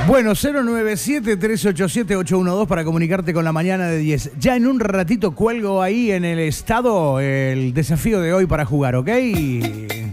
Bueno, 097-387-812 para comunicarte con la mañana de 10. Ya en un ratito cuelgo ahí en el estado el desafío de hoy para jugar, ¿ok?